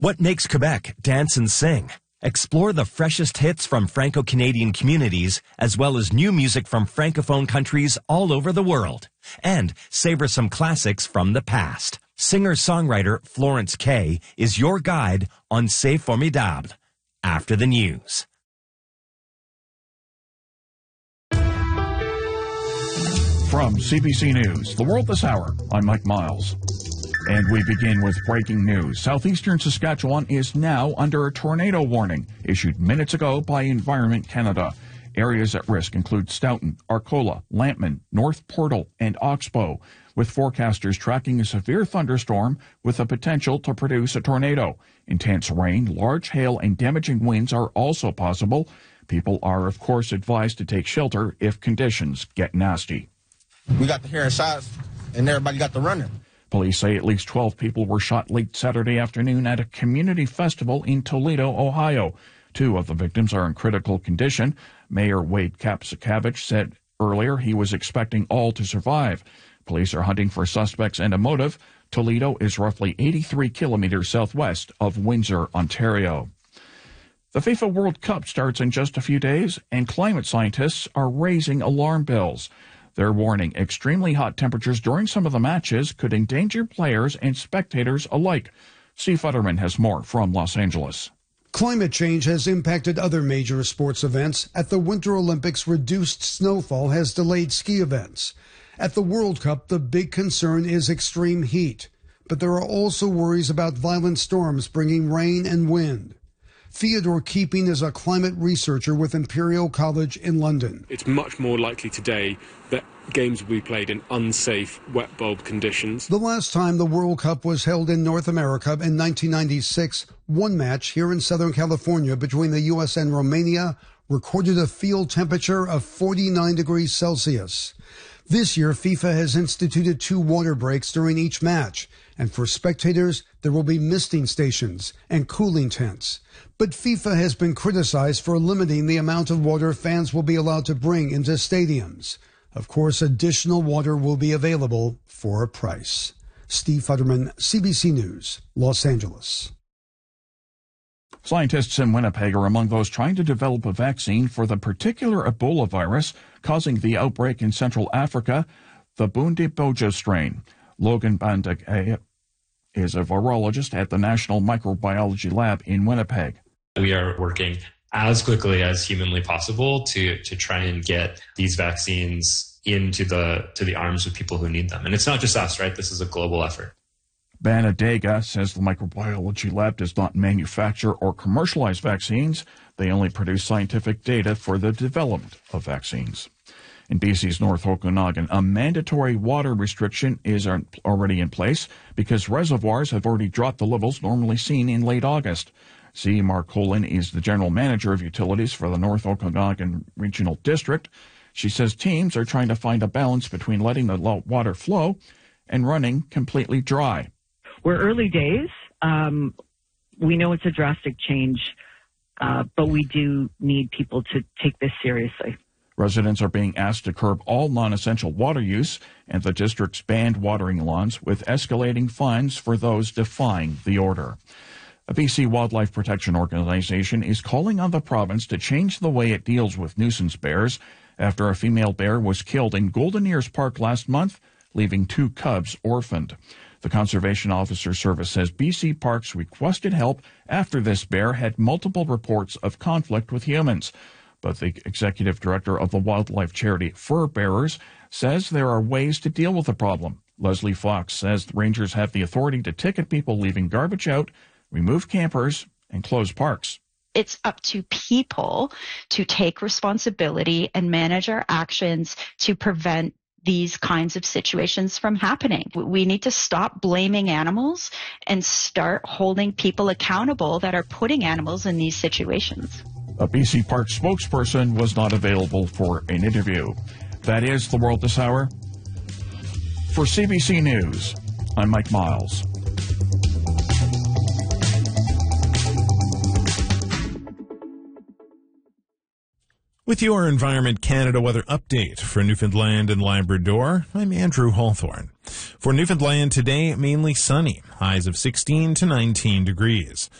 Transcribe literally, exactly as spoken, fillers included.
What makes Quebec dance and sing? Explore the freshest hits from Franco-Canadian communities, as well as new music from Francophone countries all over the world. And savor some classics from the past. Singer-songwriter Florence Kay is your guide on C'est Formidable. After the news. From C B C News, The World This Hour, I'm Mike Miles. And we begin with breaking news. Southeastern Saskatchewan is now under a tornado warning issued minutes ago by Environment Canada. Areas at risk include Stoughton, Arcola, Lampman, North Portal, and Oxbow, with forecasters tracking a severe thunderstorm with the potential to produce a tornado. Intense rain, large hail, and damaging winds are also possible. People are, of course, advised to take shelter if conditions get nasty. We got the hearing shots, and everybody got the running. Police say at least twelve people were shot late Saturday afternoon at a community festival in Toledo, Ohio. Two of the victims are in critical condition. Mayor Wade Kapsakavich said earlier he was expecting all to survive. Police are hunting for suspects and a motive. Toledo is roughly eighty-three kilometers southwest of Windsor, Ontario. The FIFA World Cup starts in just a few days, and climate scientists are raising alarm bells. They're warning extremely hot temperatures during some of the matches could endanger players and spectators alike. Steve Futterman has more from Los Angeles. Climate change has impacted other major sports events. At the Winter Olympics, reduced snowfall has delayed ski events. At the World Cup, the big concern is extreme heat. But there are also worries about violent storms bringing rain and wind. Theodore Keeping is a climate researcher with Imperial College in London. It's much more likely today that games will be played in unsafe wet bulb conditions. The last time the World Cup was held in North America in nineteen ninety-six, one match here in Southern California between the U S and Romania recorded a field temperature of forty-nine degrees Celsius. This year, FIFA has instituted two water breaks during each match, and for spectators, there will be misting stations and cooling tents. But FIFA has been criticized for limiting the amount of water fans will be allowed to bring into stadiums. Of course, additional water will be available for a price. Steve Futterman, C B C News, Los Angeles. Scientists in Winnipeg are among those trying to develop a vaccine for the particular Ebola virus causing the outbreak in Central Africa, the Bundibugyo strain. Logan Bandage is a virologist at the National Microbiology Lab in Winnipeg. We are working as quickly as humanly possible to to try and get these vaccines into the to the arms of people who need them. And it's not just us, right? This is a global effort. Banadega says the microbiology lab does not manufacture or commercialize vaccines. They only produce scientific data for the development of vaccines. In B C's North Okanagan, a mandatory water restriction is already in place because reservoirs have already dropped the levels normally seen in late August. C. Mark Colin is the general manager of utilities for the North Okanagan Regional District. She says teams are trying to find a balance between letting the water flow and running completely dry. We're early days. Um, we know it's a drastic change, uh, but we do need people to take this seriously. Residents are being asked to curb all non-essential water use, and the district's banned watering lawns with escalating fines for those defying the order. A B C Wildlife Protection Organization is calling on the province to change the way it deals with nuisance bears after a female bear was killed in Golden Ears Park last month, leaving two cubs orphaned. The Conservation Officer Service says B C Parks requested help after this bear had multiple reports of conflict with humans. But the executive director of the wildlife charity Fur Bearers says there are ways to deal with the problem. Leslie Fox says the rangers have the authority to ticket people leaving garbage out, remove campers, and close parks. It's up to people to take responsibility and manage our actions to prevent these kinds of situations from happening. We need to stop blaming animals and start holding people accountable that are putting animals in these situations. A B C Park spokesperson was not available for an interview. That is The World This Hour. For C B C News, I'm Mike Miles. With your Environment Canada weather update for Newfoundland and Labrador, I'm Andrew Hawthorne. For Newfoundland today, mainly sunny, highs of sixteen to nineteen degrees.